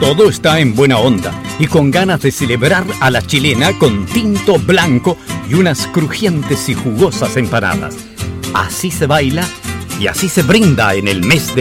Todo está en buena onda y con ganas de celebrar a la chilena con tinto blanco y unas crujientes y jugosas empanadas. Así se baila y así se brinda en el mes de